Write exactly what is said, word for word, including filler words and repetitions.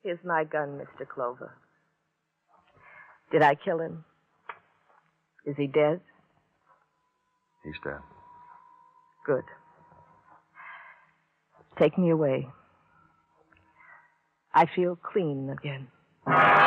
Here's my gun, Mister Clover. Did I kill him? Is he dead? He's dead. Good. Take me away. I feel clean again.